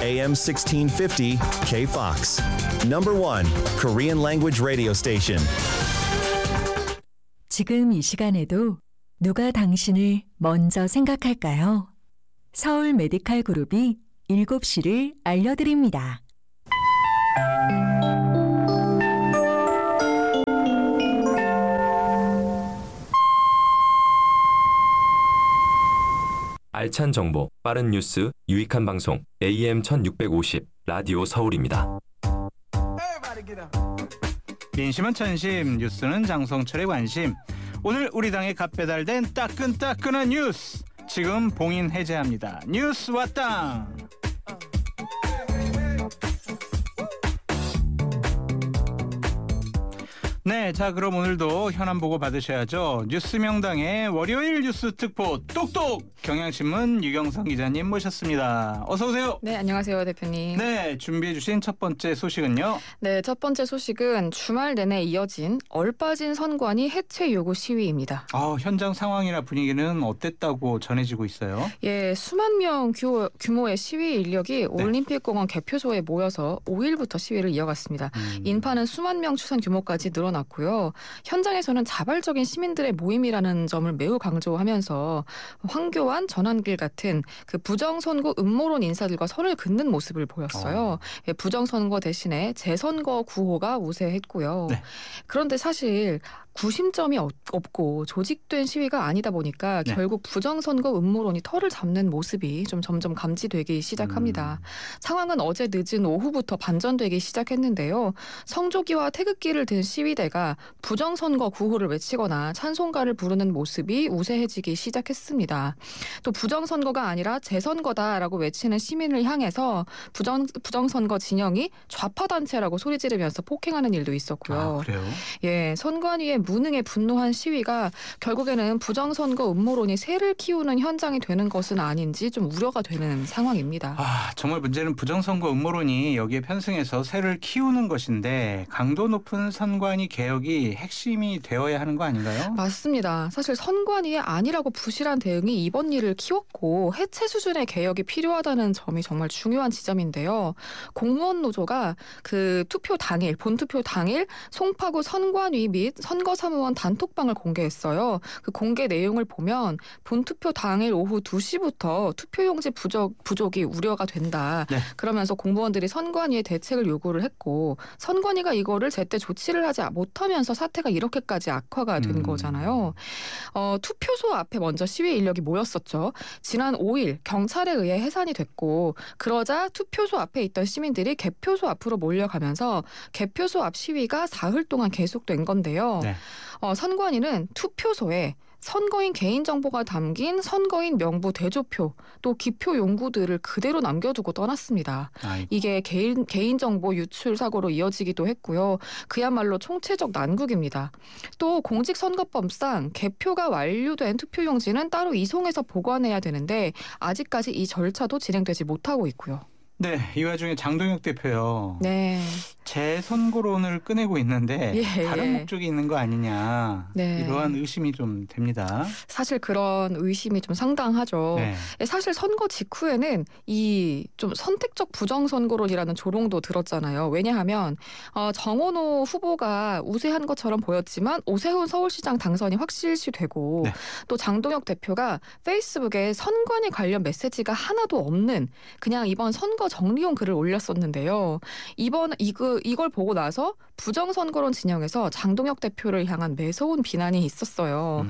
AM 1650 KFOX. Number 1 Korean language radio station. 지금 이 시간에도 누가 당신을 먼저 생각할까요? 서울 메디칼 그룹이 7시를 알려드립니다. 알찬 정보, 빠른 뉴스, 유익한 방송 AM 1650 라디오 서울입니다. 민심은 천심, 뉴스는 장성철의 관심. 오늘 우리 당에 갓배달된 따끈따끈한 뉴스, 지금 봉인 해제합니다. 뉴스 왔다. 네, 자 그럼 오늘도 현안 보고 받으셔야죠. 뉴스 명당의 월요일 뉴스 특보 똑똑 경향신문 유경성 기자님 모셨습니다. 어서 오세요. 네, 안녕하세요, 대표님. 네, 준비해 주신 첫 번째 소식은요. 네, 첫 번째 소식은 주말 내내 이어진 얼빠진 선관위 해체 요구 시위입니다. 현장 상황이나 분위기는 어땠다고 전해지고 있어요? 예, 수만 명 규모의 시위 인력이 올림픽공원 개표소에 모여서 5일부터 시위를 이어갔습니다. 인파는 수만 명 추산 규모까지 늘어났고요. 현장에서는 자발적인 시민들의 모임이라는 점을 매우 강조하면서 황교안, 전환길 같은 그 부정선거 음모론 인사들과 선을 긋는 모습을 보였어요. 예, 부정선거 대신에 재선거 구호가 우세했고요. 네. 그런데 사실 구심점이 없고 조직된 시위가 아니다 보니까 결국 부정선거 음모론이 털을 잡는 모습이 좀 점점 감지되기 시작합니다. 상황은 어제 늦은 오후부터 반전되기 시작했는데요. 성조기와 태극기를 든 시위대가 부정선거 구호를 외치거나 찬송가를 부르는 모습이 우세해지기 시작했습니다. 또 부정선거가 아니라 재선거다라고 외치는 시민을 향해서 부정선거 진영이 좌파단체라고 소리 지르면서 폭행하는 일도 있었고요. 그래요? 예, 선관위의 무능에 분노한 시위가 결국에는 부정선거 음모론이 새를 키우는 현장이 되는 것은 아닌지 좀 우려가 되는 상황입니다. 정말 문제는 부정선거 음모론이 여기에 편승해서 새를 키우는 것인데 강도 높은 선관위 개혁이 핵심이 되어야 하는 거 아닌가요? 맞습니다. 사실 선관위의 아니라고 부실한 대응이 이번 일을 키웠고 해체 수준의 개혁이 필요하다는 점이 정말 중요한 지점인데요. 공무원 노조가 그 투표 당일, 본투표 당일 송파구 선관위 및 선거사무원 단톡방을 공개했어요. 그 공개 내용을 보면 본투표 당일 오후 2시부터 투표용지 부족이 우려가 된다. 네. 그러면서 공무원들이 선관위에 대책을 요구를 했고 선관위가 이거를 제때 조치를 하지 못하면서 사태가 이렇게까지 악화가 된 거잖아요. 투표소 앞에 먼저 시위 인력이 모였었죠. 지난 5일 경찰에 의해 해산이 됐고 그러자 투표소 앞에 있던 시민들이 개표소 앞으로 몰려가면서 개표소 앞 시위가 사흘 동안 계속된 건데요. 네. 선관위는 투표소에 선거인 개인정보가 담긴 선거인 명부 대조표 또 기표 용구들을 그대로 남겨두고 떠났습니다. 이게 개인정보 유출 사고로 이어지기도 했고요. 그야말로 총체적 난국입니다. 또 공직선거법상 개표가 완료된 투표용지는 따로 이송해서 보관해야 되는데 아직까지 이 절차도 진행되지 못하고 있고요. 네, 이 와중에 장동혁 대표요. 네. 재선거론을 꺼내고 있는데 다른 목적이 있는 거 아니냐. 이러한 의심이 좀 됩니다. 사실 그런 의심이 좀 상당하죠. 사실 선거 직후에는 이 좀 선택적 부정선거론이라는 조롱도 들었잖아요. 왜냐하면 정원호 후보가 우세한 것처럼 보였지만 오세훈 서울시장 당선이 확실시되고 또 장동혁 대표가 페이스북에 선관위 관련 메시지가 하나도 없는 그냥 이번 선거 정리용 글을 올렸었는데요. 이걸 보고 나서 부정선거론 진영에서 장동혁 대표를 향한 매서운 비난이 있었어요.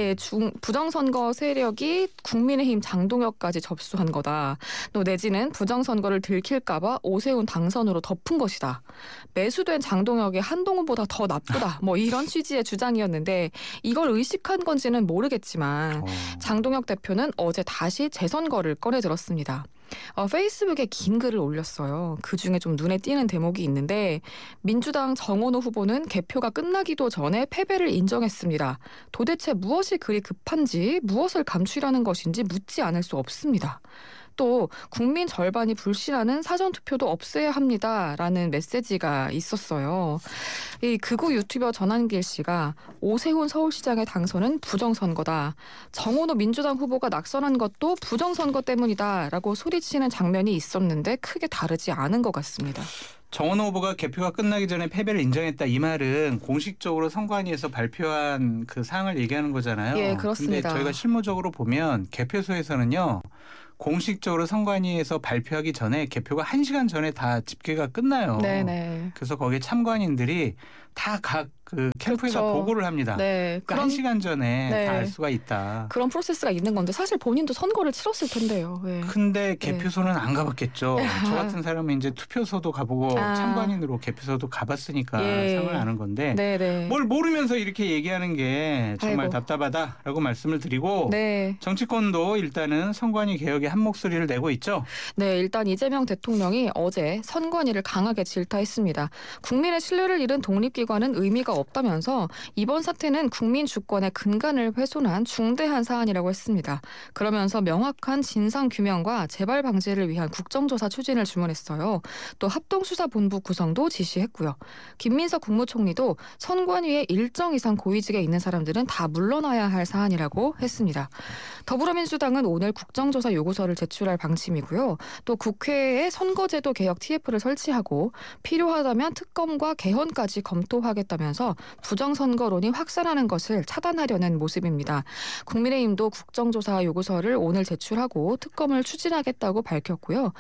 부정선거 세력이 국민의힘 장동혁까지 접수한 거다. 또 내지는 부정선거를 들킬까 봐 오세훈 당선으로 덮은 것이다. 매수된 장동혁이 한동훈보다 더 나쁘다. 이런 취지의 주장이었는데 이걸 의식한 건지는 모르겠지만 장동혁 대표는 어제 다시 재선거를 꺼내 들었습니다. 페이스북에 긴 글을 올렸어요. 그중에 좀 눈에 띄는 대목이 있는데 민주당 정원호 후보는 개표가 끝나기도 전에 패배를 인정했습니다. 도대체 무엇이 그리 급한지 무엇을 감추려는 것인지 묻지 않을 수 없습니다. 또 국민 절반이 불신하는 사전투표도 없애야 합니다라는 메시지가 있었어요. 이 극우 유튜버 전한길 씨가 오세훈 서울시장의 당선은 부정선거다. 정원호 민주당 후보가 낙선한 것도 부정선거 때문이다라고 소리치는 장면이 있었는데 크게 다르지 않은 것 같습니다. 정원호 후보가 개표가 끝나기 전에 패배를 인정했다. 이 말은 공식적으로 선관위에서 발표한 그 사항을 얘기하는 거잖아요. 예, 그렇습니다. 근데 저희가 실무적으로 보면 개표소에서는요. 공식적으로 선관위에서 발표하기 전에 개표가 1시간 전에 다 집계가 끝나요. 네네. 그래서 거기에 참관인들이 다 각 그 캠프에서 그렇죠. 보고를 합니다. 네. 그러니까 1시간 전에 네. 다 알 수가 있다. 그런 프로세스가 있는 건데 사실 본인도 선거를 치렀을 텐데요. 네. 근데 개표소는 안 가봤겠죠. 저 같은 사람은 이제 투표소도 가보고 참관인으로 개표소도 가봤으니까 상을 아는 건데 네네. 뭘 모르면서 이렇게 얘기하는 게 정말 아이고. 답답하다라고 말씀을 드리고 네. 정치권도 일단은 선관위 개혁에 한 목소리를 내고 있죠. 네, 일단 이재명 대통령이 어제 선관위를 강하게 질타했습니다. 국민의 신뢰를 잃은 독립기관은 의미가 없다면서 이번 사태는 국민 주권의 근간을 훼손한 중대한 사안이라고 했습니다. 그러면서 명확한 진상규명과 재발 방지를 위한 국정조사 추진을 주문했어요. 또 합동수사본부 구성도 지시했고요. 김민석 국무총리도 선관위의 일정 이상 고위직에 있는 사람들은 다 물러나야 할 사안이라고 했습니다. 더불어민주당은 오늘 국정조사 요구서를 제출할 방침이고요. 또 국회에 선거제도 개혁 TF를 설치하고 필요하다면 특검과 개헌까지 검토하겠다면서 부정선거론이 확산하는 것을 차단하려는 모습입니다. 국민의힘도 국정조사 요구서를 오늘 제출하고 특검을 추진하겠다고 밝혔고요.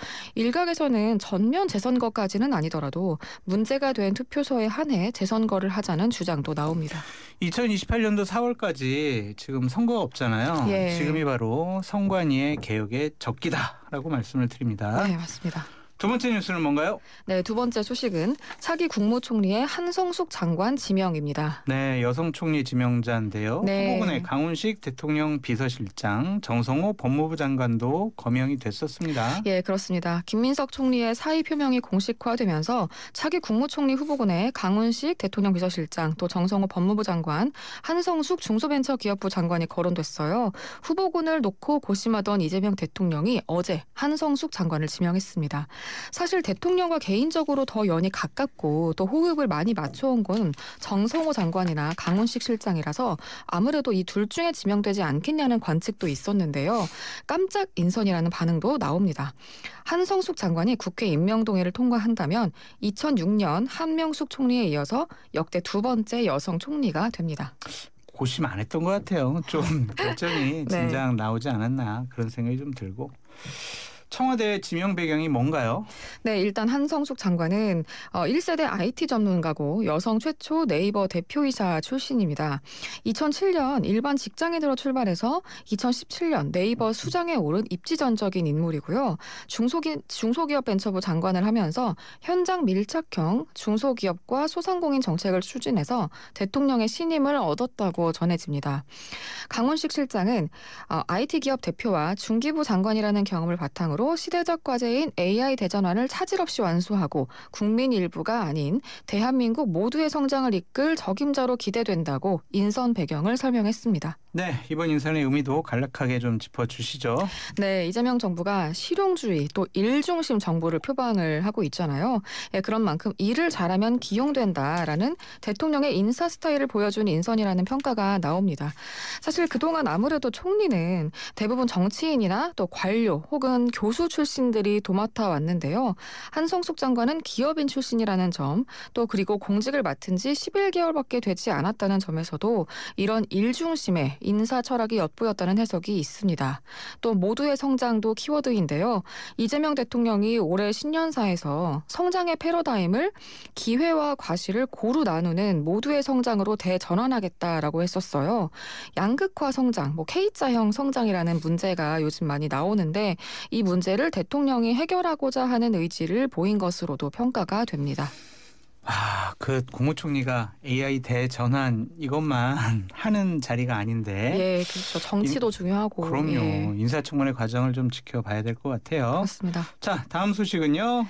일각에서는 전면 재선거까지는 아니더라도 문제가 된 투표소에 한해 재선거를 하자는 주장도 나옵니다. 2028년도 4월까지 지금 선거가 없잖아요. 예. 지금이 바로 선관위의 개혁의 적기다라고 말씀을 드립니다. 네, 맞습니다. 두 번째 뉴스는 뭔가요? 네, 두 번째 소식은 차기 국무총리의 한성숙 장관 지명입니다. 네, 여성 총리 지명자인데요. 네. 후보군의 강훈식 대통령 비서실장, 정성호 법무부 장관도 거명이 됐었습니다. 예, 그렇습니다. 김민석 총리의 사의 표명이 공식화되면서 차기 국무총리 후보군에 강훈식 대통령 비서실장, 또 정성호 법무부 장관, 한성숙 중소벤처기업부 장관이 거론됐어요. 후보군을 놓고 고심하던 이재명 대통령이 어제 한성숙 장관을 지명했습니다. 사실 대통령과 개인적으로 더 연이 가깝고 또 호흡을 많이 맞춰온 건 정성호 장관이나 강훈식 실장이라서 아무래도 이 둘 중에 지명되지 않겠냐는 관측도 있었는데요. 깜짝 인선이라는 반응도 나옵니다. 한성숙 장관이 국회 임명동의를 통과한다면 2006년 한명숙 총리에 이어서 역대 두 번째 여성 총리가 됩니다. 고심 안 했던 것 같아요. 좀 결정이 진작 나오지 않았나 그런 생각이 좀 들고. 청와대 지명 배경이 뭔가요? 네, 일단 한성숙 장관은 1세대 IT 전문가고 여성 최초 네이버 대표이사 출신입니다. 2007년 일반 직장인으로 출발해서 2017년 네이버 수장에 오른 입지전적인 인물이고요. 중소기업 벤처부 장관을 하면서 현장 밀착형 중소기업과 소상공인 정책을 추진해서 대통령의 신임을 얻었다고 전해집니다. 강훈식 실장은 IT 기업 대표와 중기부 장관이라는 경험을 바탕으로 시대적 과제인 AI 대전환을 차질 없이 완수하고 국민 일부가 아닌 대한민국 모두의 성장을 이끌 적임자로 기대된다고 인선 배경을 설명했습니다. 네, 이번 인선의 의미도 간략하게 좀 짚어주시죠. 네, 이재명 정부가 실용주의 또 일중심 정부를 표방을 하고 있잖아요. 예, 그런 만큼 일을 잘하면 기용된다라는 대통령의 인사 스타일을 보여준 인선이라는 평가가 나옵니다. 사실 그동안 아무래도 총리는 대부분 정치인이나 또 관료 혹은 교수 출신들이 도맡아 왔는데요. 한성숙 장관은 기업인 출신이라는 점, 또 그리고 공직을 맡은 지 11개월밖에 되지 않았다는 점에서도 이런 일중심의 인사 철학이 엿보였다는 해석이 있습니다. 또 모두의 성장도 키워드인데요. 이재명 대통령이 올해 신년사에서 성장의 패러다임을 기회와 과실을 고루 나누는 모두의 성장으로 대전환하겠다라고 했었어요. 양극화 성장, K자형 성장이라는 문제가 요즘 많이 나오는데 이 문제를 대통령이 해결하고자 하는 의지를 보인 것으로도 평가가 됩니다. 그 국무총리가 AI 대전환 이것만 하는 자리가 아닌데. 예, 그렇죠. 정치도 중요하고. 그럼요. 예. 인사청문회 과정을 좀 지켜봐야 될 것 같아요. 그렇습니다. 자, 다음 소식은요.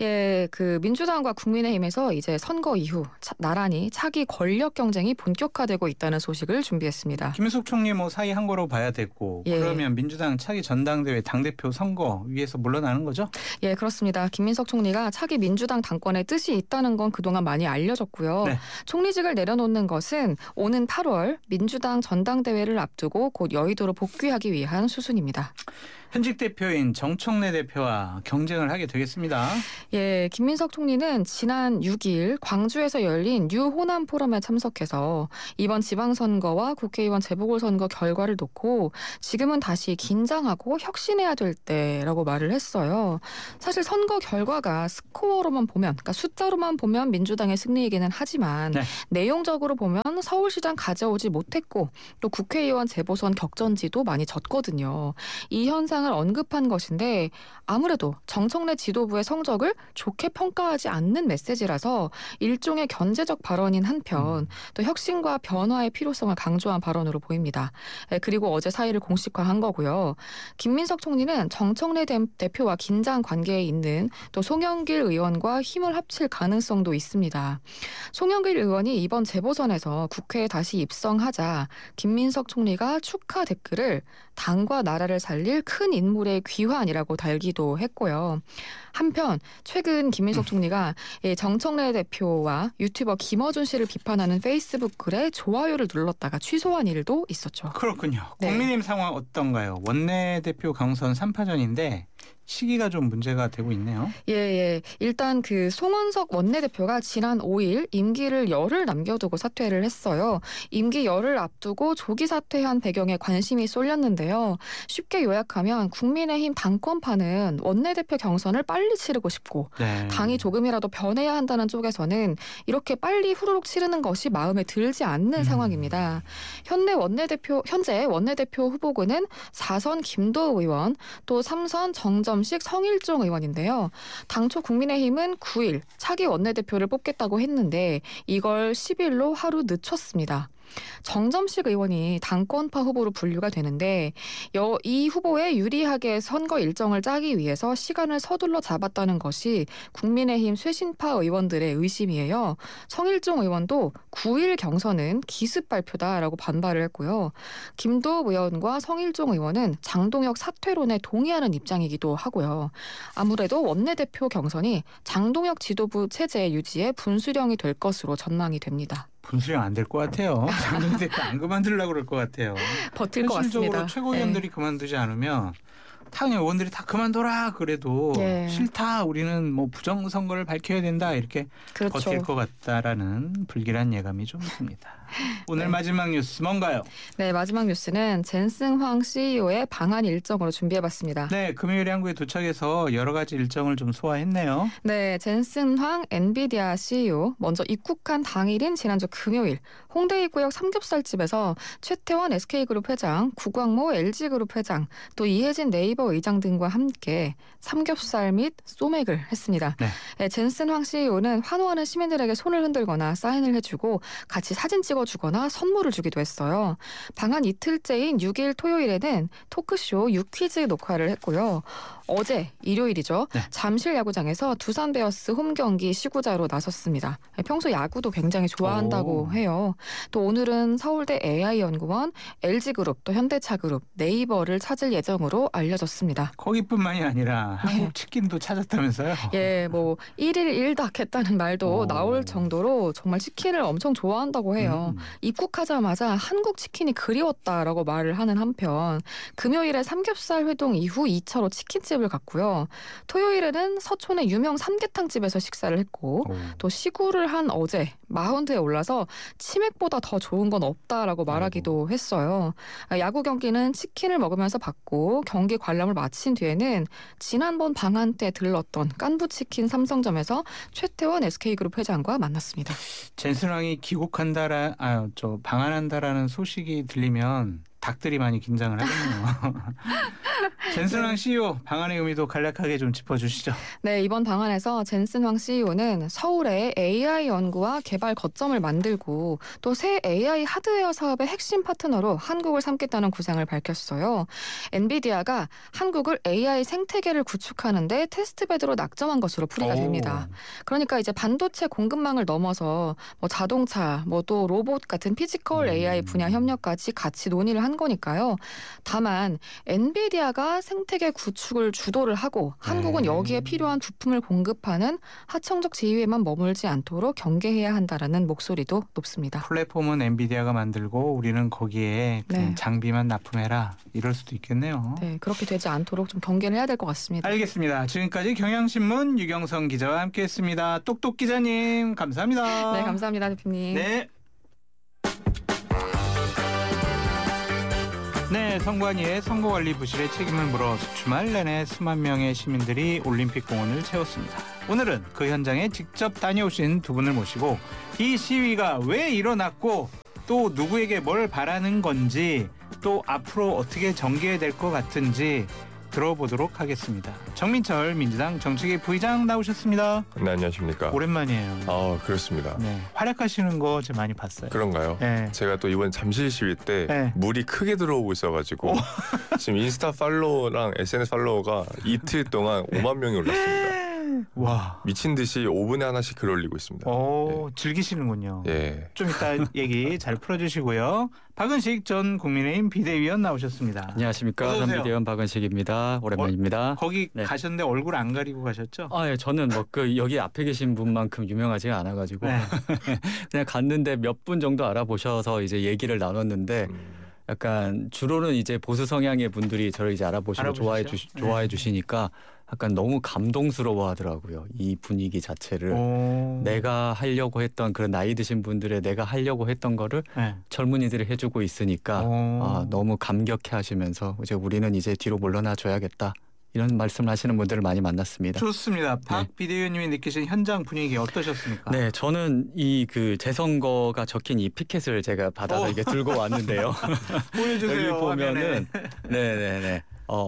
예, 그 민주당과 국민의힘에서 이제 선거 이후 나란히 차기 권력 경쟁이 본격화되고 있다는 소식을 준비했습니다. 김인석 총리 뭐 사이 한 거로 봐야 되고 예. 그러면 민주당 차기 전당대회 당대표 선거 위에서 물러나는 거죠? 예, 그렇습니다. 김민석 총리가 차기 민주당 당권에 뜻이 있다는 건 그동안 많이 알려졌고요. 네. 총리직을 내려놓는 것은 오는 8월 민주당 전당대회를 앞두고 곧 여의도로 복귀하기 위한 수순입니다. 현직 대표인 정청래 대표와 경쟁을 하게 되겠습니다. 예, 김민석 총리는 지난 6일 광주에서 열린 뉴호남 포럼에 참석해서 이번 지방선거와 국회의원 재보궐선거 결과를 놓고 지금은 다시 긴장하고 혁신해야 될 때라고 말을 했어요. 사실 선거 결과가 스코어로만 보면, 그러니까 숫자로만 보면 민주당의 승리이기는 하지만 네. 내용적으로 보면 서울시장 가져오지 못했고 또 국회의원 재보선 격전지도 많이 졌거든요. 이 현상을 언급한 것인데 아무래도 정청래 지도부의 성적을 좋게 평가하지 않는 메시지라서 일종의 견제적 발언인 한편 또 혁신과 변화의 필요성을 강조한 발언으로 보입니다. 그리고 어제 사의를 공식화한 거고요. 김민석 총리는 정청래 대표와 긴장 관계에 있는 또 송영길 의원과 힘을 합칠 가능성도 있습니다. 송영길 의원이 이번 재보선에서 국회에 다시 입성하자 김민석 총리가 축하 댓글을 당과 나라를 살릴 큰 인물의 귀환이라고 달기도 했고요. 한편 최근 김민석 총리가 정청래 대표와 유튜버 김어준 씨를 비판하는 페이스북 글에 좋아요를 눌렀다가 취소한 일도 있었죠. 그렇군요. 네. 국민의힘 상황 어떤가요? 원내대표 경선 3파전인데 시기가 좀 문제가 되고 있네요. 예. 일단 그 송원석 원내대표가 지난 5일 임기를 열흘 남겨두고 사퇴를 했어요. 임기 열흘 앞두고 조기 사퇴한 배경에 관심이 쏠렸는데요. 쉽게 요약하면 국민의힘 당권파는 원내대표 경선을 빨리 치르고 싶고 네. 당이 조금이라도 변해야 한다는 쪽에서는 이렇게 빨리 후루룩 치르는 것이 마음에 들지 않는 상황입니다. 현재 원내대표 후보군은 4선 김도우 의원, 또 3선 정점식 성일종 의원인데요. 당초 국민의힘은 9일 차기 원내대표를 뽑겠다고 했는데 이걸 10일로 하루 늦췄습니다. 정점식 의원이 당권파 후보로 분류가 되는데 이 후보에 유리하게 선거 일정을 짜기 위해서 시간을 서둘러 잡았다는 것이 국민의힘 쇄신파 의원들의 의심이에요. 성일종 의원도 9일 경선은 기습 발표다라고 반발을 했고요. 김도읍 의원과 성일종 의원은 장동혁 사퇴론에 동의하는 입장이기도 하고요. 아무래도 원내대표 경선이 장동혁 지도부 체제 유지의 분수령이 될 것으로 전망이 됩니다. 분수령 안 될 것 같아요. 장동혁 대표 안 그만두려고 그럴 것 같아요. 버틸 것 같습니다. 현실적으로 최고위원들이 그만두지 않으면 당연 의원들이 다 그만둬라 그래도 싫다 우리는 뭐 부정선거를 밝혀야 된다 이렇게 그렇죠. 버틸 것 같다라는 불길한 예감이 좀 듭니다. 오늘 마지막 뉴스 뭔가요? 네, 마지막 뉴스는 젠슨황 CEO의 방한 일정으로 준비해봤습니다. 네, 금요일에 한국에 도착해서 여러 가지 일정을 좀 소화했네요. 네, 젠슨황 엔비디아 CEO 먼저 입국한 당일인 지난주 금요일 홍대 입구역 삼겹살집에서 최태원 SK그룹 회장, 구광모 LG그룹 회장, 또 이혜진 네이버 의장 등과 함께 삼겹살 및 소맥을 했습니다. 네, 젠슨황 CEO는 환호하는 시민들에게 손을 흔들거나 사인을 해주고 같이 사진 찍어주거나 선물을 주기도 했어요. 방한 이틀째인 6일 토요일에는 토크쇼 유퀴즈 녹화를 했고요. 어제 일요일이죠. 네. 잠실 야구장에서 두산 베어스 홈 경기 시구자로 나섰습니다. 평소 야구도 굉장히 좋아한다고 해요. 또 오늘은 서울대 AI연구원, LG그룹, 또 현대차그룹, 네이버를 찾을 예정으로 알려졌습니다. 거기뿐만이 아니라 한국 치킨도 찾았다면서요? 예, 뭐 1일 1닭 했다는 말도 나올 정도로 정말 치킨을 엄청 좋아한다고 해요. 입국하자마자 한국 치킨이 그리웠다라고 말을 하는 한편 금요일에 삼겹살 회동 이후 2차로 치킨집을 갔고요. 토요일에는 서촌의 유명 삼계탕집에서 식사를 했고 또 시구를 한 어제 마운드에 올라서 치맥보다 더 좋은 건 없다라고 말하기도 했어요. 야구 경기는 치킨을 먹으면서 봤고 경기 관람을 마친 뒤에는 지난번 방한 때 들렀던 깐부치킨 삼성점에서 최태원 SK그룹 회장과 만났습니다. 젠슨왕이 방한한다라는 소식이 들리면 닭들이 많이 긴장을 하겠네요. 젠슨 황 CEO 방안의 의미도 간략하게 좀 짚어주시죠. 네, 이번 방안에서 젠슨 황 CEO는 서울에 AI 연구와 개발 거점을 만들고 또 새 AI 하드웨어 사업의 핵심 파트너로 한국을 삼겠다는 구상을 밝혔어요. 엔비디아가 한국을 AI 생태계를 구축하는 데 테스트베드로 낙점한 것으로 풀이가 됩니다. 그러니까 이제 반도체 공급망을 넘어서 뭐 자동차, 뭐 또 로봇 같은 피지컬 AI 분야 협력까지 같이 논의를 한 거니까요. 다만 엔비디아가 생태계 구축을 주도를 하고 한국은 여기에 필요한 부품을 공급하는 하청적 지위에만 머물지 않도록 경계해야 한다라는 목소리도 높습니다. 플랫폼은 엔비디아가 만들고 우리는 거기에 네. 장비만 납품해라. 이럴 수도 있겠네요. 네, 그렇게 되지 않도록 좀 경계를 해야 될 것 같습니다. 알겠습니다. 지금까지 경향신문 유경선 기자와 함께했습니다. 똑똑 기자님 감사합니다. 네, 감사합니다, 대표님. 네. 네, 선관위의 선거관리 부실의 책임을 물어 주말 내내 수만 명의 시민들이 올림픽 공원을 채웠습니다. 오늘은 그 현장에 직접 다녀오신 두 분을 모시고 이 시위가 왜 일어났고 또 누구에게 뭘 바라는 건지 또 앞으로 어떻게 전개될 것 같은지 들어보도록 하겠습니다. 정민철 민주당 정책위 부의장 나오셨습니다. 네, 안녕하십니까. 오랜만이에요. 아, 그렇습니다. 네, 활약하시는 거 제가 많이 봤어요. 그런가요? 네. 제가 또 이번 잠실 시위 때 네. 물이 크게 들어오고 있어가지고 지금 인스타 팔로워랑 SNS 팔로워가 이틀 동안 5만 명이 올랐습니다. 와, 미친 듯이 5분에 하나씩 글 올리고 있습니다. 오, 즐기시는군요. 예. 좀 이따 얘기 잘 풀어주시고요. 박은식 전 국민의힘 비대위원 나오셨습니다. 안녕하십니까. 어서 오세요. 전 비대위원 박은식입니다. 오랜만입니다. 거기 네. 가셨는데 얼굴 안 가리고 가셨죠? 예, 저는 뭐 그 여기 앞에 계신 분만큼 유명하지가 않아가지고 네. 그냥 갔는데 몇 분 정도 알아보셔서 이제 얘기를 나눴는데 약간 주로는 이제 보수 성향의 분들이 저를 이제 알아보시고 알아보시죠? 좋아해 주시니까 약간 너무 감동스러워하더라고요. 이 분위기 자체를. 오. 내가 하려고 했던 그런 나이 드신 분들의 내가 하려고 했던 거를 네. 젊은이들이 해주고 있으니까 오. 너무 감격해하시면서 이제 우리는 이제 뒤로 물러나 줘야겠다 이런 말씀을 하시는 분들을 많이 만났습니다. 좋습니다. 박 비대위원님이 느끼신 현장 분위기 어떠셨습니까? 네, 저는 이 그 재선거가 적힌 이 피켓을 제가 받아서 이게 들고 왔는데요. 보여주세요. 여기 보면은 화면에. 네네네.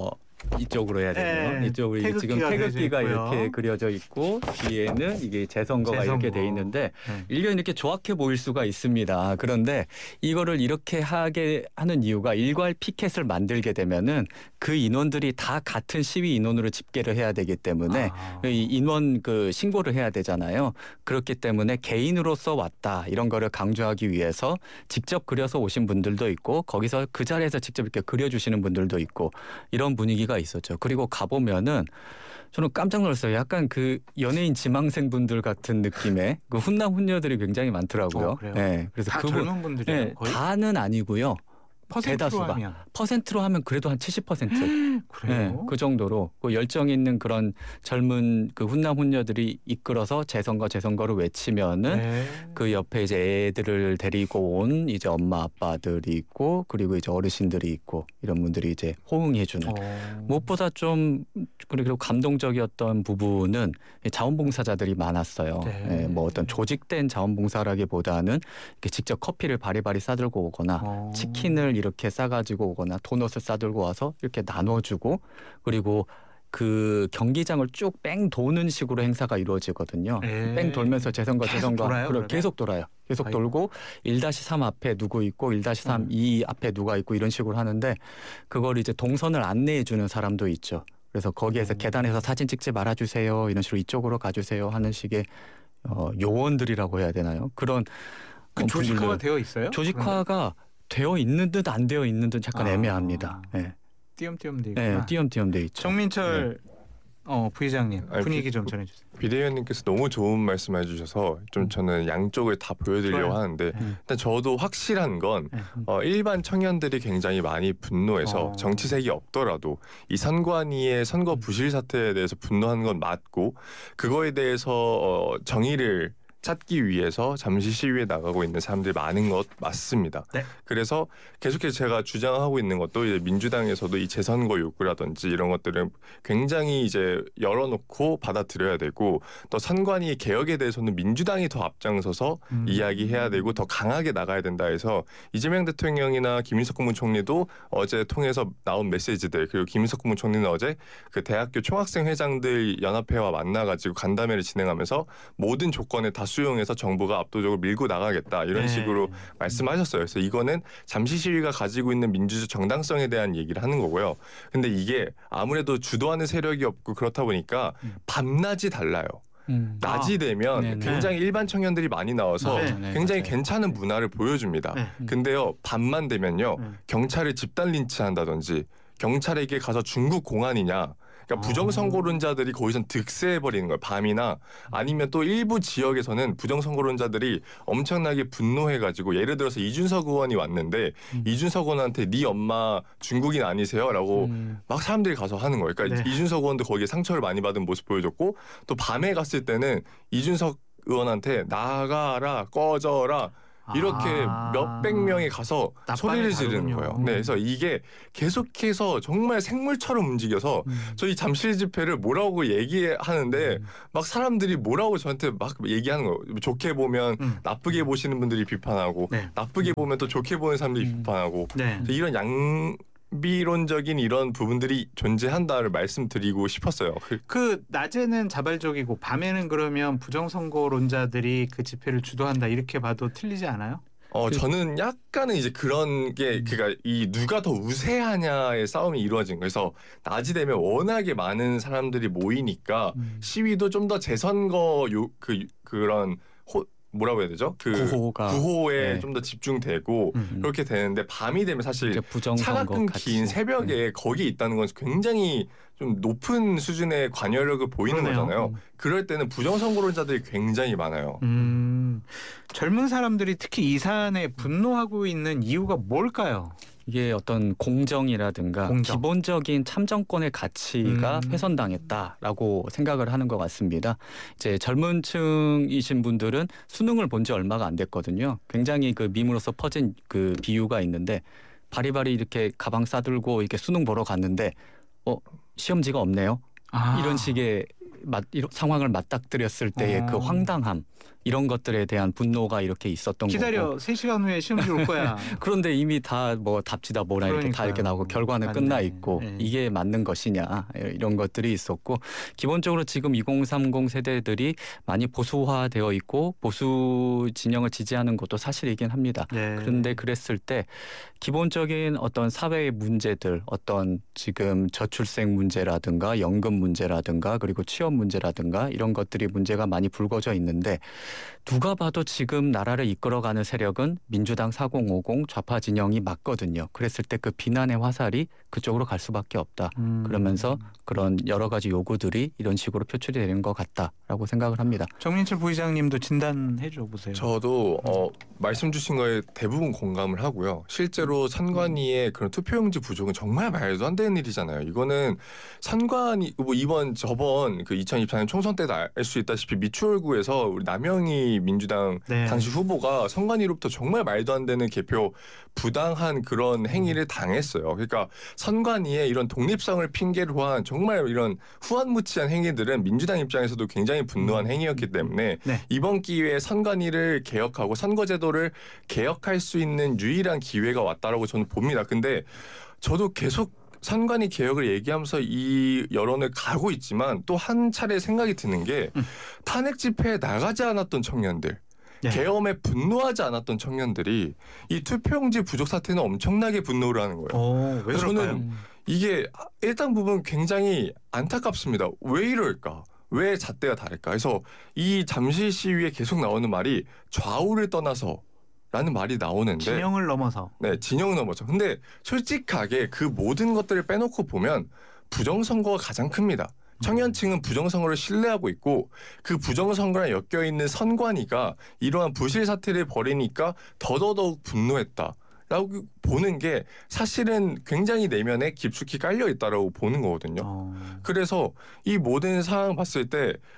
이쪽으로 해야 되네요. 네, 이쪽으로 이게 지금 태극기가 태극기가 그려져 있고요. 이렇게 그려져 있고 뒤에는 이게 재선거가 재선거. 이렇게 돼 있는데 네. 일견 이렇게 조악해 보일 수가 있습니다. 그런데 이거를 이렇게 하게 하는 이유가 일괄 피켓을 만들게 되면은 그 인원들이 다 같은 시위 인원으로 집계를 해야 되기 때문에 이 인원 그 신고를 해야 되잖아요. 그렇기 때문에 개인으로서 왔다 이런 거를 강조하기 위해서 직접 그려서 오신 분들도 있고 거기서 그 자리에서 직접 이렇게 그려주시는 분들도 있고 이런 분위기가 있었죠. 그리고 가보면은 저는 깜짝 놀랐어요. 약간 그 연예인 지망생 분들 같은 느낌의 그 훈남 훈녀들이 굉장히 많더라고요. 그래요? 네, 그래서 다 그분 젊은 분들이에요. 네, 거의 다는 아니고요. 퍼센트로 대다수가. 하면 퍼센트로 하면 그래도 한 70%. 그래요? 네, 그 정도로 그 열정 있는 그런 젊은 그 훈남 훈녀들이 이끌어서 재선거를 외치면은 네. 그 옆에 이제 애들을 데리고 온 이제 엄마 아빠들이 있고 그리고 이제 어르신들이 있고 이런 분들이 이제 호응해주는. 무엇보다 좀 그리고 감동적이었던 부분은 자원봉사자들이 많았어요. 네. 네, 뭐 어떤 조직된 자원봉사라기보다는 이렇게 직접 커피를 바리바리 싸들고 오거나 치킨을 이렇게 싸가지고 오거나 도넛을 싸들고 와서 이렇게 나눠주고 그리고 그 경기장을 쭉 뺑 도는 식으로 행사가 이루어지거든요. 네. 뺑 돌면서 재선거 돌아요, 그러면? 계속 돌아요. 계속 아이고. 돌고 1-3 앞에 누구 있고 1-3 2 앞에 누가 있고 이런 식으로 하는데 그걸 이제 동선을 안내해 주는 사람도 있죠. 그래서 거기에서 계단에서 사진 찍지 말아주세요. 이런 식으로 이쪽으로 가주세요 하는 식의 요원들이라고 해야 되나요? 그런 그 조직화가 되어 있어요? 조직화가 되어 있는 듯 안 되어 있는 듯 약간 애매합니다. 네. 띄엄띄엄 돼 네, 있구나. 띄엄띄엄 돼 있죠. 정민철 부의장님 아니, 분위기 좀 전해주세요. 비대위원님께서 너무 좋은 말씀해 주셔서 좀 저는 양쪽을 다 보여드리려고 좋아요. 하는데 네. 일단 저도 확실한 건 네. 일반 청년들이 굉장히 많이 분노해서 정치색이 없더라도 이 선관위의 선거 부실 사태에 대해서 분노하는 건 맞고 그거에 대해서 정의를 찾기 위해서 잠시 시위에 나가고 있는 사람들이 많은 것 맞습니다. 네. 그래서 계속해서 제가 주장하고 있는 것도 이제 민주당에서도 이 재선거 요구라든지 이런 것들은 굉장히 이제 열어놓고 받아들여야 되고 또 선관위 개혁에 대해서는 민주당이 더 앞장서서 이야기해야 되고 더 강하게 나가야 된다 해서 이재명 대통령이나 김인석 국무총리도 어제 통해서 나온 메시지들 그리고 김인석 국무총리는 어제 그 대학교 총학생 회장들 연합회와 만나가지고 간담회를 진행하면서 모든 조건을 다 수용해서 정부가 압도적으로 밀고 나가겠다 이런 네. 식으로 말씀하셨어요. 그래서 이거는 잠시 시위가 가지고 있는 민주적 정당성에 대한 얘기를 하는 거고요. 근데 이게 아무래도 주도하는 세력이 없고 그렇다 보니까 밤낮이 달라요. 낮이 되면 네네. 굉장히 일반 청년들이 많이 나와서 네. 굉장히 맞아요. 괜찮은 문화를 보여줍니다. 네. 근데요 밤만 되면요 네. 경찰을 집단 린치한다든지 경찰에게 가서 중국 공안이냐 그러니까 부정선거론자들이 거기선 득세해버리는 거예요. 밤이나 아니면 또 일부 지역에서는 부정선거론자들이 엄청나게 분노해가지고 예를 들어서 이준석 의원이 왔는데 이준석 의원한테 네 엄마 중국인 아니세요? 라고 막 사람들이 가서 하는 거예요. 그러니까 네. 이준석 의원도 거기에 상처를 많이 받은 모습 보여줬고 또 밤에 갔을 때는 이준석 의원한테 나가라 꺼져라 이렇게 몇백 명이 가서 소리를 지르는 거예요. 네, 그래서 이게 계속해서 정말 생물처럼 움직여서 저희 잠실 집회를 뭐라고 얘기하는데 막 사람들이 뭐라고 저한테 막 얘기하는 거예요. 좋게 보면 나쁘게 보시는 분들이 비판하고 네. 나쁘게 보면 또 좋게 보는 사람들이 비판하고 네. 그래서 이런 양비론적인 이런 부분들이 존재한다를 말씀드리고 싶었어요. 그 낮에는 자발적이고 밤에는 그러면 부정선거론자들이 그 집회를 주도한다 이렇게 봐도 틀리지 않아요? 저는 약간은 이제 그런 게 그러니까 이 누가 더 우세하냐의 싸움이 이루어진 거예요. 그래서 낮이 되면 워낙에 많은 사람들이 모이니까 시위도 좀 더 재선거 그런 뭐라고 해야 되죠? 그 구호에 네. 좀 더 집중되고 그렇게 되는데 밤이 되면 사실 차가 끊긴 새벽에 거기 있다는 건 굉장히 좀 높은 수준의 관여력을 보이는 그러네요. 거잖아요. 그럴 때는 부정선거론자들이 굉장히 많아요. 젊은 사람들이 특히 이 사안에 분노하고 있는 이유가 뭘까요? 이게 어떤 공정이라든가 기본적인 참정권의 가치가 훼손당했다라고 생각을 하는 것 같습니다. 이제 젊은 층이신 분들은 수능을 본 지 얼마가 안 됐거든요. 굉장히 그 밈으로서 퍼진 그 비유가 있는데 바리바리 이렇게 가방 싸들고 이렇게 수능 보러 갔는데 시험지가 없네요. 이런 식의 상황을 맞닥뜨렸을 때의 그 황당함 이런 것들에 대한 분노가 이렇게 있었던 기다려, 거고. 3시간 후에 시험지 올 거야. 그런데 이미 다 뭐 답지다 뭐라 이렇게 다 이렇게 나오고 결과는 맞네. 끝나 있고 네. 이게 맞는 것이냐 이런 것들이 있었고 기본적으로 지금 2030 세대들이 많이 보수화되어 있고 보수 진영을 지지하는 것도 사실이긴 합니다. 네. 그런데 그랬을 때 기본적인 어떤 사회의 문제들 어떤 지금 저출생 문제라든가 연금 문제라든가 그리고 취업 문제라든가 이런 것들이 문제가 많이 불거져 있는데 누가 봐도 지금 나라를 이끌어가는 세력은 민주당 4050 좌파 진영이 맞거든요. 그랬을 때 그 비난의 화살이 그쪽으로 갈 수밖에 없다. 그러면서 그런 여러 가지 요구들이 이런 식으로 표출이 되는 것 같다라고 생각을 합니다. 정민철 부의장님도 진단해 줘 보세요. 저도 말씀 주신 거에 대부분 공감을 하고요. 실제로 선관위의 그런 투표용지 부족은 정말 말도 안 되는 일이잖아요. 이거는 선관위 뭐 저번 그 2024년 총선 때도 알 수 있다시피 미추홀구에서 우리 남영희 민주당 네. 당시 후보가 선관위로부터 정말 말도 안 되는 개표 부당한 그런 행위를 당했어요. 그러니까 선관위의 이런 독립성을 핑계로 한 정말 이런 후한무치한 행위들은 민주당 입장에서도 굉장히 분노한 행위였기 때문에 네. 이번 기회에 선관위를 개혁하고 선거제도를 개혁할 수 있는 유일한 기회가 왔다라고 저는 봅니다. 근데 저도 계속 선관위 개혁을 얘기하면서 이 여론을 가고 있지만 또 한 차례 생각이 드는 게 탄핵 집회에 나가지 않았던 청년들 네. 계엄에 분노하지 않았던 청년들이 이 투표용지 부족 사태는 엄청나게 분노를 하는 거예요. 왜 저는 그럴까요? 이게 일단 부분 굉장히 안타깝습니다. 왜 이럴까? 왜 잣대가 다를까? 그래서 이 잠실 시위에 계속 나오는 말이 좌우를 떠나서 라는 말이 나오는데 진영을 넘어서. 네, 진영 넘어서. 근데 솔직하게 그 모든 것들을 빼놓고 보면 부정선거가 가장 큽니다. 청년층은 부정선거를 신뢰하고 있고 그 부정선거랑 엮여있는 선관위가 이러한 부실 사태를 벌이니까 더더욱 분노했다. 라고 보는 게 사실은 굉장히 내면에 깊숙이 깔려 있다라고 보는 거거든요. 그래서 이 모든 상황 봤을 때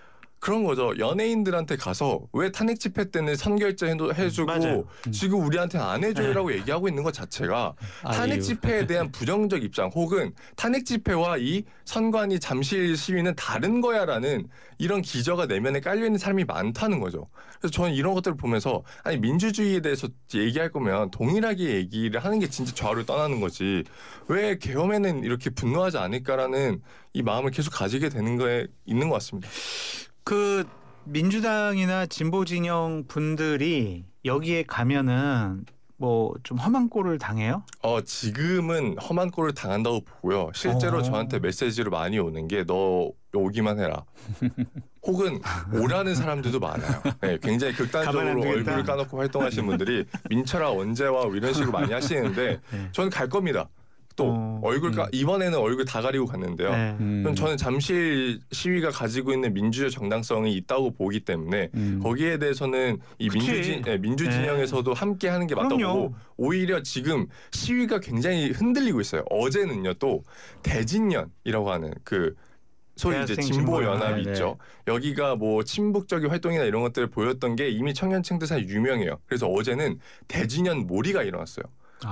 그런 거죠. 연예인들한테 가서 왜 탄핵 집회 때는 선결제 해주고 맞아요. 지금 우리한테는 안 해줘요라고 얘기하고 있는 것 자체가 탄핵 집회에 대한 부정적 입장 혹은 탄핵 집회와 이 선관위 잠실 시위는 다른 거야라는 이런 기저가 내면에 깔려있는 사람이 많다는 거죠. 그래서 저는 이런 것들을 보면서 아니 민주주의에 대해서 얘기할 거면 동일하게 얘기를 하는 게 진짜 좌우를 떠나는 거지 왜 계엄에는 이렇게 분노하지 않을까라는 이 마음을 계속 가지게 되는 거에 있는 것 같습니다. 그 민주당이나 진보 진영 분들이 여기에 가면은 뭐 좀 험한 꼴을 당해요? 지금은 험한 꼴을 당한다고 보고요. 실제로 저한테 메시지로 많이 오는 게 너 오기만 해라. 혹은 오라는 사람들도 많아요. 네, 굉장히 극단적으로 얼굴을 까놓고 활동하시는 분들이 민철아 언제 와 이런 식으로 많이 하시는데 저는 갈 겁니다. 또 이번에는 얼굴 다 가리고 갔는데요. 그럼 저는 잠실 시위가 가지고 있는 민주적 정당성이 있다고 보기 때문에 거기에 대해서는 이 민주 진영에서도 함께 하는 게 맞다고 보고 오히려 지금 시위가 굉장히 흔들리고 있어요. 어제는요 또 대진연이라고 하는 그 소위 이제 진보 연합이 있죠. 여기가 뭐 친북적인 활동이나 이런 것들을 보였던 게 이미 청년층들 사이 유명해요. 그래서 어제는 대진연 몰이가 일어났어요.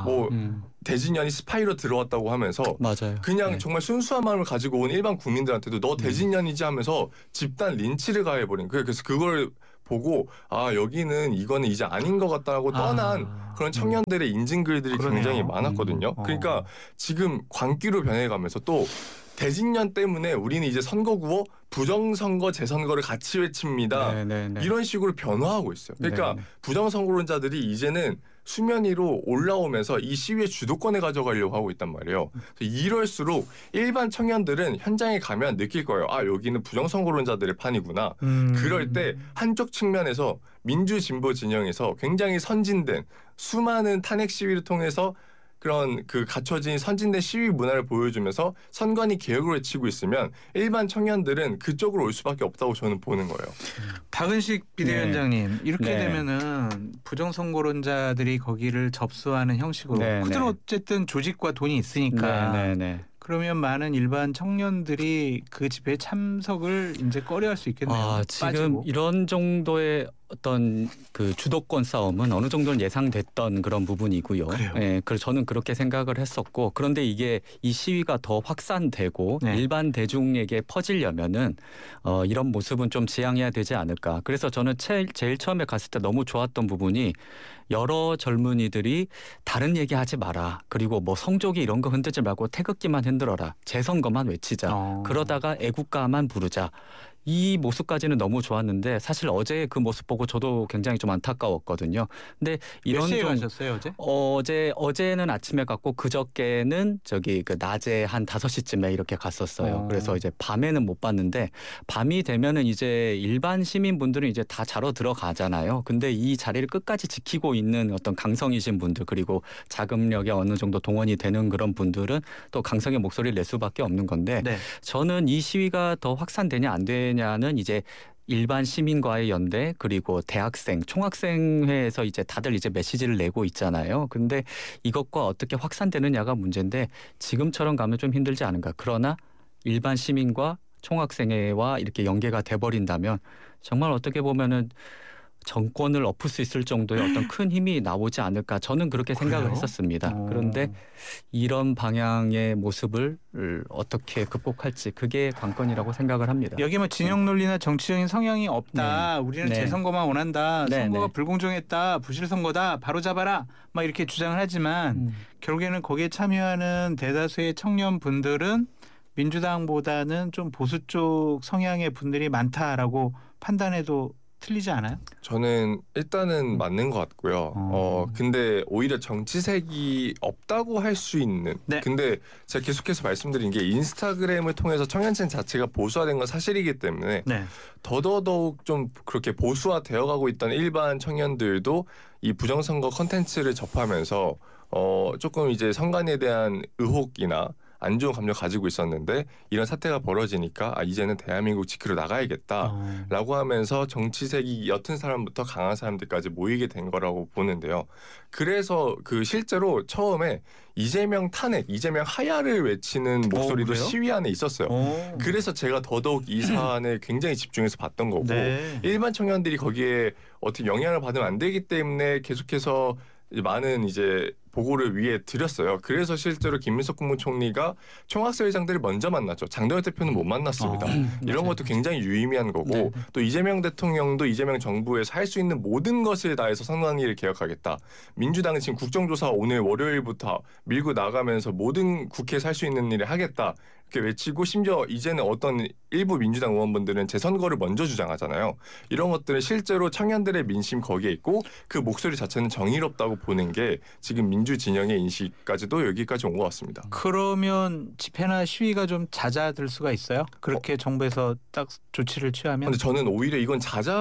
대진연이 스파이로 들어왔다고 하면서 맞아요. 그냥 정말 순수한 마음을 가지고 온 일반 국민들한테도 너 대진연이지 하면서 집단 린치를 가해버린 그래서 그걸 보고 여기는 이거는 이제 아닌 것 같다고 떠난 그런 청년들의 인증글들이 굉장히 많았거든요. 그러니까 지금 광기로 변해가면서 또 대진연 때문에 우리는 이제 선거구호 부정선거 재선거를 같이 외칩니다. 이런 식으로 변화하고 있어요. 그러니까 부정선거론자들이 이제는 수면 위로 올라오면서 이 시위의 주도권을 가져가려고 하고 있단 말이에요. 이럴수록 일반 청년들은 현장에 가면 느낄 거예요. 여기는 부정선거론자들의 판이구나. 그럴 때 한쪽 측면에서 민주진보 진영에서 굉장히 선진된 수많은 탄핵 시위를 통해서 그런 그 갖춰진 선진된 시위 문화를 보여주면서 선관위 개혁을 외치고 있으면 일반 청년들은 그쪽으로 올 수밖에 없다고 저는 보는 거예요. 박은식 비대위원장님 이렇게 되면은 부정선거론자들이 거기를 접수하는 형식으로 그들은 어쨌든 조직과 돈이 있으니까 그러면 많은 일반 청년들이 그 집회에 참석을 이제 꺼려할 수 있겠네요. 지금 빠지고. 이런 정도의 어떤 그 주도권 싸움은 어느 정도는 예상됐던 그런 부분이고요. 그래서 저는 그렇게 생각을 했었고 그런데 이게 이 시위가 더 확산되고 일반 대중에게 퍼지려면은 이런 모습은 좀 지양해야 되지 않을까. 그래서 저는 제일 처음에 갔을 때 너무 좋았던 부분이 여러 젊은이들이 다른 얘기하지 마라. 그리고 뭐 성조기 이런 거 흔들지 말고 태극기만 흔들어라. 재선거만 외치자. 그러다가 애국가만 부르자. 이 모습까지는 너무 좋았는데 사실 어제 그 모습 보고 저도 굉장히 좀 안타까웠거든요. 근데 몇 시에 가셨어요 어제? 어제는 아침에 갔고 그저께는 그 낮에 한 5시쯤에 이렇게 갔었어요. 그래서 이제 밤에는 못 봤는데 밤이 되면은 이제 일반 시민분들은 이제 다 자러 들어가잖아요. 근데 이 자리를 끝까지 지키고 있는 어떤 강성이신 분들 그리고 자금력에 어느 정도 동원이 되는 그런 분들은 또 강성의 목소리를 낼 수밖에 없는 건데 저는 이 시위가 더 확산되냐 안 되냐는 이제 일반 시민과의 연대 그리고 대학생, 총학생회에서 이제 다들 이제 메시지를 내고 있잖아요. 근데 이것과 어떻게 확산되느냐가 문제인데 지금처럼 가면 좀 힘들지 않은가. 그러나 일반 시민과 총학생회와 이렇게 연계가 돼버린다면 정말 어떻게 보면은 정권을 엎을 수 있을 정도의 어떤 큰 힘이 나오지 않을까 저는 그렇게 생각을 했었습니다. 그런데 이런 방향의 모습을 어떻게 극복할지 그게 관건이라고 생각을 합니다. 여기 뭐 진영 논리나 정치적인 성향이 없다. 우리는 재선거만 원한다. 선거가 불공정했다. 부실선거다. 바로잡아라. 막 이렇게 주장을 하지만 결국에는 거기에 참여하는 대다수의 청년분들은 민주당보다는 좀 보수 쪽 성향의 분들이 많다라고 판단해도 틀리지 않아요? 저는 일단은 맞는 것 같고요. 근데 오히려 정치색이 없다고 할 수 있는. 근데 제가 계속해서 말씀드린 게 인스타그램을 통해서 청년층 자체가 보수화된 건 사실이기 때문에 더더욱 좀 그렇게 보수화되어가고 있던 일반 청년들도 이 부정선거 콘텐츠를 접하면서 조금 이제 선관위에 대한 의혹이나 안 좋은 감정 가지고 있었는데 이런 사태가 벌어지니까 이제는 대한민국 지키러 나가야겠다라고 하면서 정치색이 옅은 사람부터 강한 사람들까지 모이게 된 거라고 보는데요. 그래서 그 실제로 처음에 이재명 탄핵, 이재명 하야를 외치는 목소리도 시위 안에 있었어요. 그래서 제가 더더욱 이 사안에 굉장히 집중해서 봤던 거고 일반 청년들이 거기에 어떻게 영향을 받으면 안 되기 때문에 계속해서 많은 이제 보고를 위해 드렸어요. 그래서 실제로 김민석 국무총리가 총학생회장들을 먼저 만났죠. 장동혁 대표는 못 만났습니다. 이런 것도 굉장히 유의미한 거고 또 이재명 대통령도 이재명 정부에서 할 수 있는 모든 것을 다해서 선관위를 개혁하겠다. 민주당은 지금 국정조사 오늘 월요일부터 밀고 나가면서 모든 국회에서 할 수 있는 일을 하겠다. 이렇게 외치고 심지어 이제는 어떤 일부 민주당 의원분들은 재선거를 먼저 주장하잖아요. 이런 것들은 실제로 청년들의 민심 거기에 있고 그 목소리 자체는 정의롭다고 보는 게 지금 민주 진영의 인식까지도 여기까지 온 것 같습니다. 그러면 집회나 시위가 좀 잦아들 수가 있어요? 그렇게 정부에서 딱 조치를 취하면? 근데 저는 오히려 이건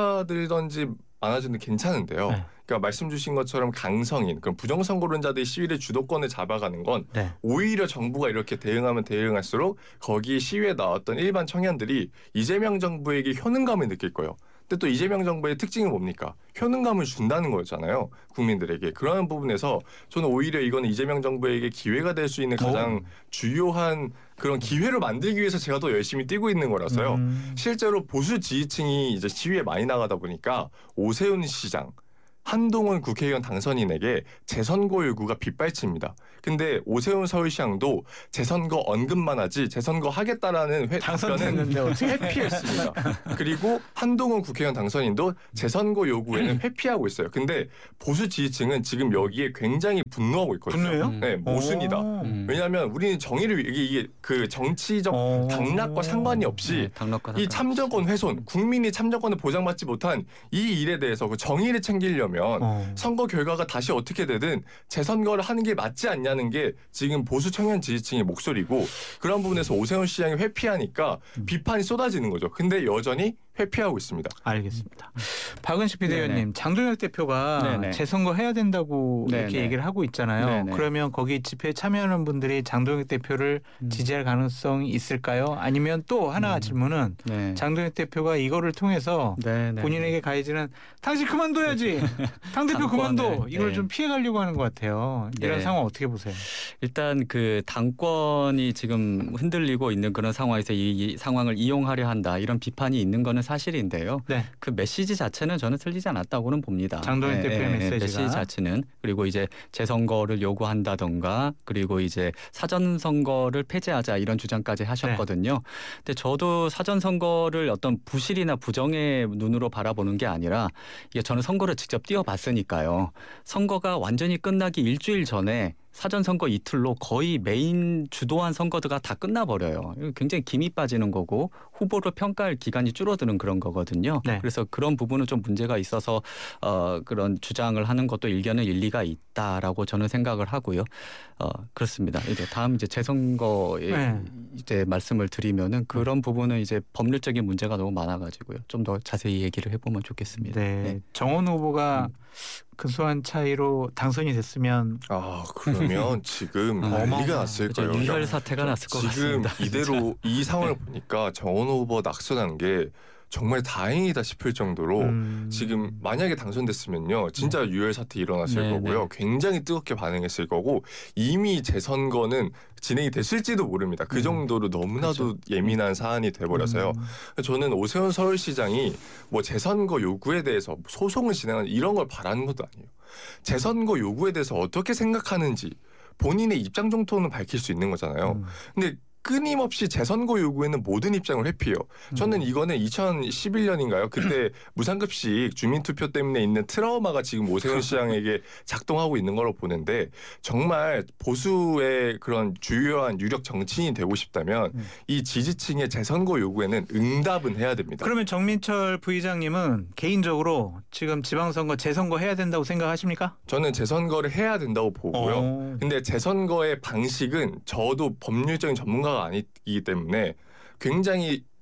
잦아들던지 많아지는 괜찮은데요. 그러니까 말씀 주신 것처럼 강성인 그런 부정선거론자들이 시위의 주도권을 잡아가는 건 오히려 정부가 이렇게 대응하면 대응할수록 거기 시위에 나왔던 일반 청년들이 이재명 정부에게 효능감을 느낄 거예요. 근데 또 이재명 정부의 특징이 뭡니까? 효능감을 준다는 거잖아요. 국민들에게. 그런 부분에서 저는 오히려 이거는 이재명 정부에게 기회가 될 수 있는 가장 주요한 그런 기회를 만들기 위해서 제가 더 열심히 뛰고 있는 거라서요. 실제로 보수 지지층이 이제 시위에 많이 나가다 보니까 오세훈 시장, 한동훈 국회의원 당선인에게 재선거 요구가 빗발칩니다. 근데 오세훈 서울시장도 재선거 언급만 하지 재선거 하겠다라는 답변은 회피했습니다. 그리고 한동훈 국회의원 당선인도 재선거 요구에는 회피하고 있어요. 근데 보수 지지층은 지금 여기에 굉장히 분노하고 있거든요. 분노해요? 네, 모순이다. 왜냐하면 우리는 정의를 이게 그 정치적 당락과 상관이 없이 이 참정권 훼손, 국민이 참정권을 보장받지 못한 이 일에 대해서 그 정의를 챙기려면 선거 결과가 다시 어떻게 되든 재선거를 하는 게 맞지 않냐는 게 지금 보수 청년 지지층의 목소리고 그런 부분에서 오세훈 시장이 회피하니까 비판이 쏟아지는 거죠. 근데 여전히 회피하고 있습니다. 알겠습니다. 박은식 비대위원님, 장동혁 대표가 재선거 해야 된다고 이렇게 얘기를 하고 있잖아요. 그러면 거기 집회에 참여하는 분들이 장동혁 대표를 지지할 가능성이 있을까요? 아니면 또 하나 질문은 장동혁 대표가 이거를 통해서 본인에게 가해지는 당신 그만둬야지. 당대표 그만둬. 이걸 좀 피해가려고 하는 것 같아요. 이런 상황 어떻게 보세요? 일단 그 당권이 지금 흔들리고 있는 그런 상황에서 이 상황을 이용하려 한다. 이런 비판이 있는 거는 사실인데요. 그 메시지 자체는 저는 틀리지 않았다고는 봅니다. 장동혁 대표의 메시지가. 메시지 자체는. 그리고 이제 재선거를 요구한다던가 그리고 이제 사전선거를 폐지하자 이런 주장까지 하셨거든요. 근데 저도 사전선거를 어떤 부실이나 부정의 눈으로 바라보는 게 아니라 이게 저는 선거를 직접 뛰어봤으니까요. 선거가 완전히 끝나기 일주일 전에 사전선거 이틀로 거의 메인 주도한 선거가 다 끝나버려요. 굉장히 김이 빠지는 거고 후보를 평가할 기간이 줄어드는 그런 거거든요. 그래서 그런 부분은 좀 문제가 있어서 그런 주장을 하는 것도 일견은 일리가 있다라고 저는 생각을 하고요. 그렇습니다. 이제 다음 이제 재선거에 이제 말씀을 드리면은 그런 부분은 이제 법률적인 문제가 너무 많아가지고요. 좀 더 자세히 얘기를 해보면 좋겠습니다. 정원 후보가 근소한 차이로 당선이 됐으면 그러면 지금 난리가 났을 거예요. 유혈 사태가 났을 것 같습니다. 지금 이대로 이 상황을 보니까 정원 후보 낙선한 게 정말 다행이다 싶을 정도로 지금 만약에 당선됐으면요 진짜 유혈 사태 일어났을 거고요. 굉장히 뜨겁게 반응했을 거고 이미 재선거는 진행이 됐을지도 모릅니다. 그 정도로 너무나도 예민한 사안이 돼버려서요. 저는 오세훈 서울시장이 뭐 재선거 요구에 대해서 소송을 진행하는 이런 걸 바라는 것도 아니에요. 재선거 요구에 대해서 어떻게 생각하는지 본인의 입장 정도는 밝힐 수 있는 거잖아요. 근데 끊임없이 재선거 요구에는 모든 입장을 회피해요. 저는 이거는 2011년인가요? 그때 무상급식 주민투표 때문에 있는 트라우마가 지금 오세훈 시장에게 작동하고 있는 걸로 보는데 정말 보수의 그런 주요한 유력 정치인이 되고 싶다면 이 지지층의 재선거 요구에는 응답은 해야 됩니다. 그러면 정민철 부의장님은 개인적으로 지금 지방선거 재선거 해야 된다고 생각하십니까? 저는 재선거를 해야 된다고 보고요. 근데 재선거의 방식은 저도 법률적인 전문가가 아니기 때문에 굉장히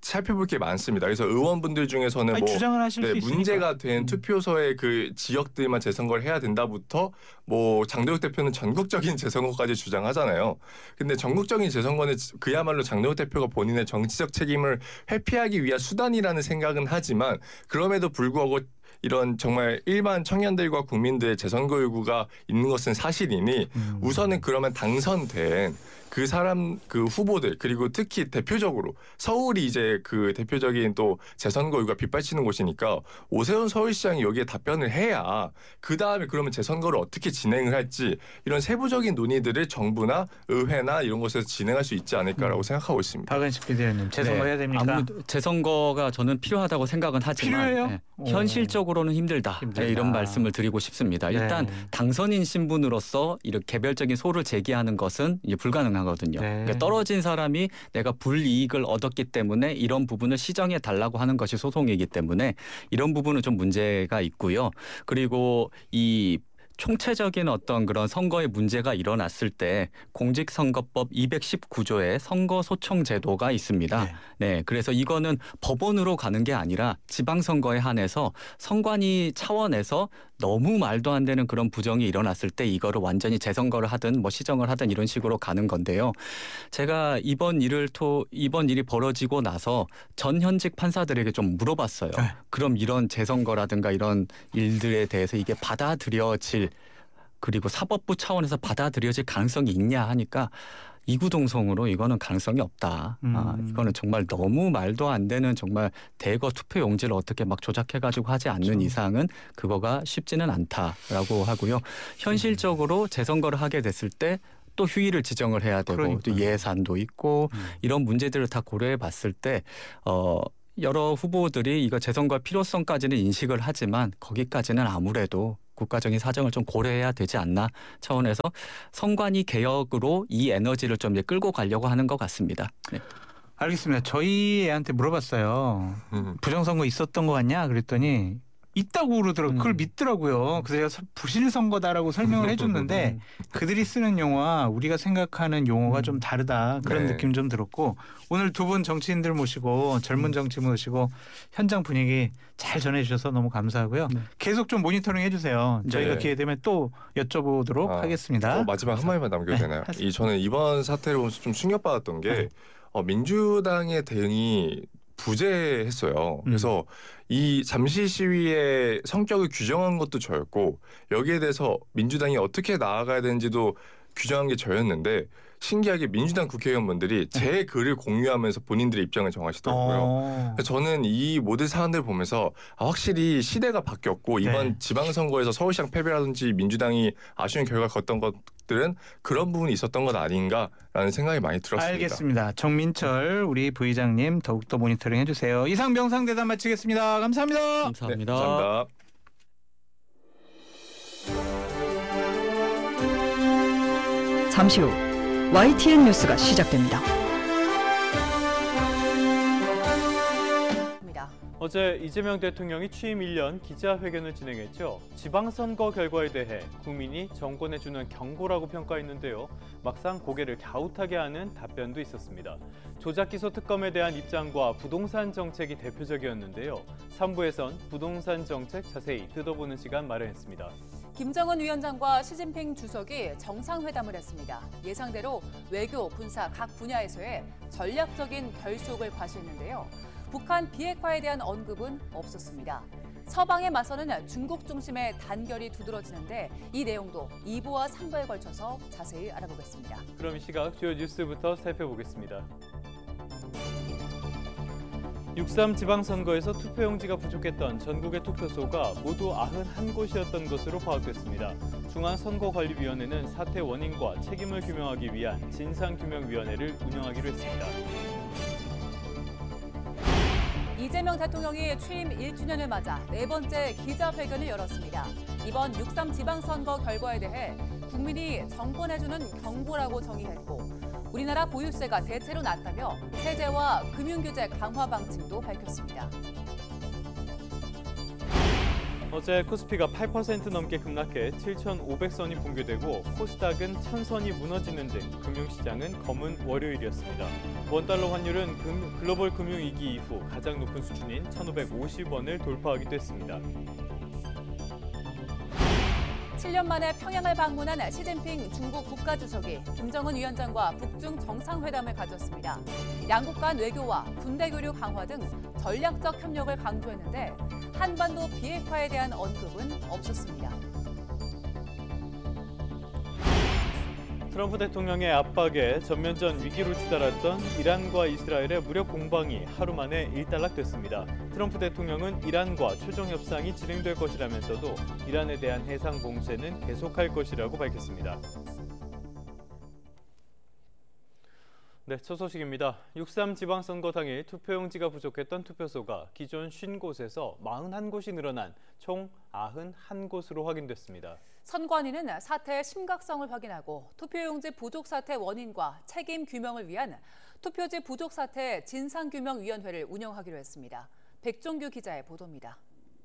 살펴볼 게 많습니다. 그래서 의원분들 중에서는 아니, 주장을 하실 수 있으니까. 문제가 된 투표소의 그 지역들만 재선거를 해야 된다부터 뭐 장도혁 대표는 전국적인 재선거까지 주장하잖아요. 근데 전국적인 재선거는 그야말로 장도혁 대표가 본인의 정치적 책임을 회피하기 위한 수단이라는 생각은 하지만 그럼에도 불구하고 이런 정말 일반 청년들과 국민들의 재선거 요구가 있는 것은 사실이니 우선은 그러면 당선된 그 사람 그 후보들 그리고 특히 대표적으로 서울이 이제 그 대표적인 또 재선거 요구가 빗발치는 곳이니까 오세훈 서울시장이 여기에 답변을 해야 그 다음에 그러면 재선거를 어떻게 진행을 할지 이런 세부적인 논의들을 정부나 의회나 이런 곳에서 진행할 수 있지 않을까라고 생각하고 있습니다. 박은식 비대위원님 재선거 네, 해야 됩니까? 아무래도 재선거가 저는 필요하다고 생각은 하지만 필요해요? 네, 현실적으로는 힘들다. 네, 이런 말씀을 드리고 싶습니다. 일단 네. 당선인 신분으로서 이렇게 개별적인 소를 제기하는 것은 이제 불가능하거든요. 네. 그러니까 떨어진 사람이 내가 불이익을 얻었기 때문에 이런 부분을 시정해 달라고 하는 것이 소송이기 때문에 이런 부분은 좀 문제가 있고요. 그리고 이 총체적인 어떤 그런 선거에 문제가 일어났을 때 공직선거법 219조에 선거소청 제도가 있습니다. 네. 네, 그래서 이거는 법원으로 가는 게 아니라 지방선거에 한해서 선관위 차원에서 너무 말도 안 되는 그런 부정이 일어났을 때 이거를 완전히 재선거를 하든 뭐 시정을 하든 이런 식으로 가는 건데요. 제가 이번 일이 벌어지고 나서 전 현직 판사들에게 좀 물어봤어요. 네. 그럼 이런 재선거라든가 이런 일들에 대해서 이게 받아들여질 그리고 사법부 차원에서 받아들여질 가능성이 있냐 하니까 이구동성으로 이거는 가능성이 없다. 이거는 정말 너무 말도 안 되는 정말 대거 투표 용지를 어떻게 막 조작해가지고 하지 않는 그렇죠. 이상은 그거가 쉽지는 않다라고 하고요. 현실적으로 재선거를 하게 됐을 때 또 휴일을 지정을 해야 되고 그러니까요. 또 예산도 있고 이런 문제들을 다 고려해 봤을 때 여러 후보들이 이거 재선거 필요성까지는 인식을 하지만 거기까지는 아무래도 국가적인 사정을 좀 고려해야 되지 않나 차원에서 선관위 개혁으로 이 에너지를 좀 이제 끌고 가려고 하는 것 같습니다. 네. 알겠습니다. 저희 애한테 물어봤어요. 부정선거 있었던 거 같냐? 그랬더니 있다고 그러더라고요. 그걸 믿더라고요. 그래서 제가 부실선거다라고 설명을 해줬는데 그들이 쓰는 용어와 우리가 생각하는 용어가 좀 다르다. 그런 네. 느낌 좀 들었고 오늘 두 분 정치인들 모시고 젊은 정치 모시고 현장 분위기 잘 전해주셔서 너무 감사하고요. 네. 계속 좀 모니터링 해주세요. 저희가 네. 기회 되면 또 여쭤보도록 하겠습니다. 마지막 한마디만 남겨도 네, 되나요? 하세요. 저는 이번 사태를 보면서 좀 충격받았던 게 민주당의 대응이 부재했어요. 그래서 이 잠시 시위의 성격을 규정한 것도 저였고 여기에 대해서 민주당이 어떻게 나아가야 되는지도 규정한 게 저였는데 신기하게 민주당 국회의원분들이 제 글을 공유하면서 본인들의 입장을 정하시더라고요. 그래서 저는 이 모든 사안들을 보면서 확실히 시대가 바뀌었고 이번 네. 지방선거에서 서울시장 패배라든지 민주당이 아쉬운 결과를 거뒀던 것들은 그런 부분이 있었던 것 아닌가라는 생각이 많이 들었습니다. 알겠습니다. 정민철 우리 부의장님 더욱더 모니터링 해주세요. 이상 명상대담 마치겠습니다. 감사합니다. 감사합니다. 네, 감사합니다. 잠시 후 YTN 뉴스가 시작됩니다. 어제 이재명 대통령이 취임 1년 기자회견을 진행했죠. 지방선거 결과에 대해 국민이 정권에 주는 경고라고 평가했는데요. 막상 고개를 갸웃하게 하는 답변도 있었습니다. 조작기소 특검에 대한 입장과 부동산 정책이 대표적이었는데요. 3부에선 부동산 정책 자세히 뜯어보는 시간 마련했습니다. 김정은 위원장과 시진핑 주석이 정상회담을 했습니다. 예상대로 외교, 군사 각 분야에서의 전략적인 결속을 과시했는데요. 북한 비핵화에 대한 언급은 없었습니다. 서방에 맞서는 중국 중심의 단결이 두드러지는데 이 내용도 2부와 3부에 걸쳐서 자세히 알아보겠습니다. 그럼 이 시각 주요 뉴스부터 살펴보겠습니다. 6.3 지방선거에서 투표용지가 부족했던 전국의 투표소가 모두 91곳이었던 것으로 파악됐습니다. 중앙선거관리위원회는 사태 원인과 책임을 규명하기 위한 진상규명위원회를 운영하기로 했습니다. 이재명 대통령이 취임 1주년을 맞아 네 번째 기자회견을 열었습니다. 이번 6.3 지방선거 결과에 대해 국민이 정권에 주는 경고라고 정의했고 우리나라 보유세가 대체로 낮다며 세제와 금융규제 강화 방침도 밝혔습니다. 어제 코스피가 8% 넘게 급락해 7,500선이 붕괴되고 코스닥은 1,000선이 무너지는 등 금융시장은 검은 월요일이었습니다. 원달러 환율은 글로벌 금융위기 이후 가장 높은 수준인 1,550원을 돌파하기도 했습니다. 7년 만에 평양을 방문한 시진핑 중국 국가주석이 김정은 위원장과 북중 정상회담을 가졌습니다. 양국 간 외교와 군대 교류 강화 등 전략적 협력을 강조했는데 한반도 비핵화에 대한 언급은 없었습니다. 트럼프 대통령의 압박에 전면전 위기로 치달았던 이란과 이스라엘의 무력 공방이 하루 만에 일단락됐습니다. 트럼프 대통령은 이란과 최종 협상이 진행될 것이라면서도 이란에 대한 해상 봉쇄는 계속할 것이라고 밝혔습니다. 네, 첫 소식입니다. 6.3 지방선거 당일 투표용지가 부족했던 투표소가 기존 50곳에서 41곳이 늘어난 총 91곳으로 확인됐습니다. 선관위는 사태의 심각성을 확인하고 투표용지 부족 사태 원인과 책임 규명을 위한 투표지 부족 사태 진상규명위원회를 운영하기로 했습니다. 백종규 기자의 보도입니다.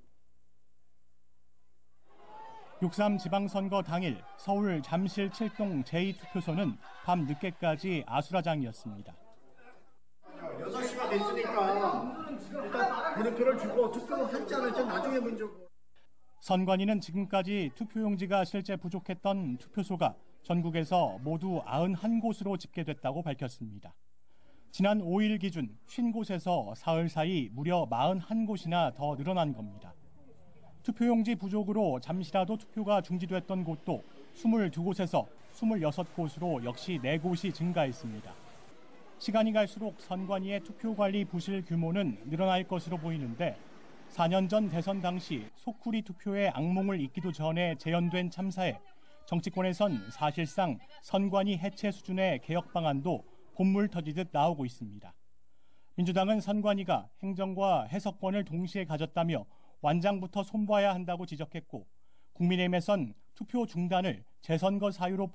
6.3 지방선거 당일 서울 잠실 7동 제2투표소는 밤 늦게까지 아수라장이었습니다. 6시가 됐으니까 일단 물음표를 주고 투표를 할지 안 할지 나중에 문제고. 선관위는 지금까지 투표용지가 실제 부족했던 투표소가 전국에서 모두 91곳으로 집계됐다고 밝혔습니다. 지난 5일 기준 50곳에서 사흘 사이 무려 41곳이나 더 늘어난 겁니다. 투표용지 부족으로 잠시라도 투표가 중지됐던 곳도 22곳에서 26곳으로 역시 4곳이 증가했습니다. 시간이 갈수록 선관위의 투표관리 부실 규모는 늘어날 것으로 보이는데 4년 전 대선 당시 소쿠리 투표의 악몽을 잊기도 전에 재현된 참사에 정치권에선 사실상 선관위 해체 수준의 개혁 방안도 본물 터지듯 나오고 있습니다. 민주당은 선관위가 행정과 해석권을 동시에 가졌다며 완장부터 손봐야 한다고 지적했고 국민의힘에선 투표 중단을 재선거 사유로